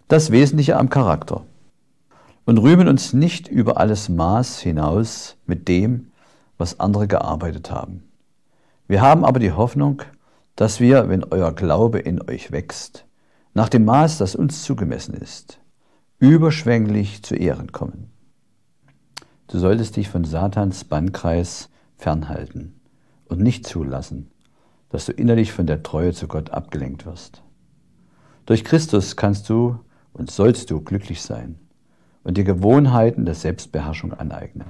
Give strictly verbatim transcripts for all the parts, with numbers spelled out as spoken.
das Wesentliche am Charakter und rühmen uns nicht über alles Maß hinaus mit dem, was andere gearbeitet haben. Wir haben aber die Hoffnung, dass wir, wenn euer Glaube in euch wächst, nach dem Maß, das uns zugemessen ist, überschwänglich zu Ehren kommen. Du solltest dich von Satans Bannkreis fernhalten und nicht zulassen, dass du innerlich von der Treue zu Gott abgelenkt wirst. Durch Christus kannst du und sollst du glücklich sein und dir Gewohnheiten der Selbstbeherrschung aneignen.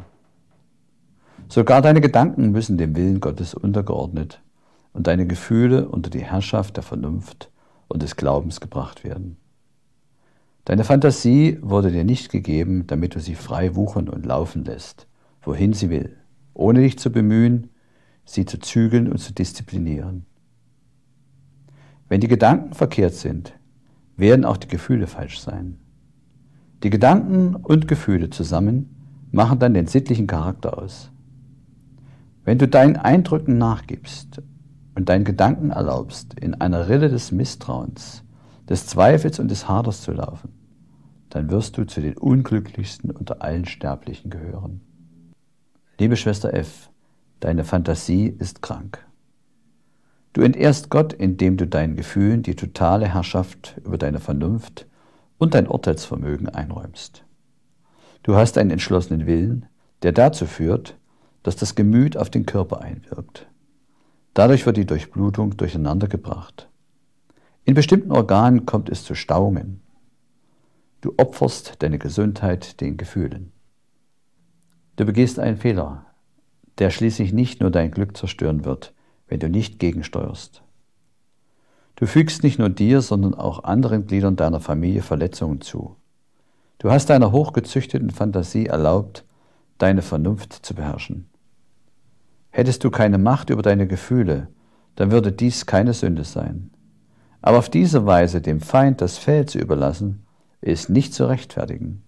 Sogar deine Gedanken müssen dem Willen Gottes untergeordnet und deine Gefühle unter die Herrschaft der Vernunft und des Glaubens gebracht werden. Deine Fantasie wurde dir nicht gegeben, damit du sie frei wuchern und laufen lässt, wohin sie will, ohne dich zu bemühen, sie zu zügeln und zu disziplinieren. Wenn die Gedanken verkehrt sind, werden auch die Gefühle falsch sein. Die Gedanken und Gefühle zusammen machen dann den sittlichen Charakter aus. Wenn du deinen Eindrücken nachgibst und deinen Gedanken erlaubst, in einer Rille des Misstrauens, des Zweifels und des Haders zu laufen, dann wirst du zu den Unglücklichsten unter allen Sterblichen gehören. Liebe Schwester F., deine Fantasie ist krank. Du entehrst Gott, indem du deinen Gefühlen die totale Herrschaft über deine Vernunft und dein Urteilsvermögen einräumst. Du hast einen entschlossenen Willen, der dazu führt, dass das Gemüt auf den Körper einwirkt. Dadurch wird die Durchblutung durcheinander gebracht. In bestimmten Organen kommt es zu Stauungen. Du opferst deine Gesundheit den Gefühlen. Du begehst einen Fehler, der schließlich nicht nur dein Glück zerstören wird, wenn du nicht gegensteuerst. Du fügst nicht nur dir, sondern auch anderen Gliedern deiner Familie Verletzungen zu. Du hast deiner hochgezüchteten Fantasie erlaubt, deine Vernunft zu beherrschen. Hättest du keine Macht über deine Gefühle, dann würde dies keine Sünde sein. Aber auf diese Weise dem Feind das Feld zu überlassen, ist nicht zu rechtfertigen.